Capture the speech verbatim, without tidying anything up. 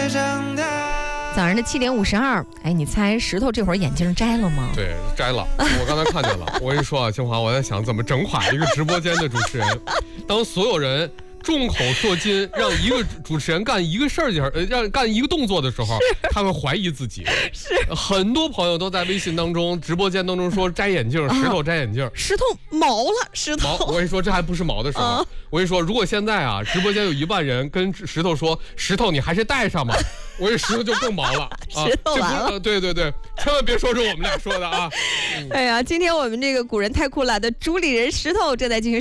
在长大。 早上的七点五十二，哎，你猜石头这会儿眼镜摘了吗？ 对，摘了。我刚才看见了。我跟你说啊，清华，我在想怎么整垮一个直播间的主持人。当所有人众口铄金，让一个主持人干一个事儿，呃，让干一个动作的时候，他会怀疑自己。 是， 很多朋友都在微信当中、直播间当中说摘眼镜，石头摘眼镜， 石头毛了，石头。 毛，我跟你说，这还不是毛的时候。 啊、 我跟你说，如果现在啊，直播间有一万人跟石头说，石头你还是戴上吧。我这石头就更毛了， 啊、石头完了、 呃，对对对，千万别说是我们俩说的啊！ 嗯、哎呀，今天我们这个古人太酷了的主理人石头正在进行。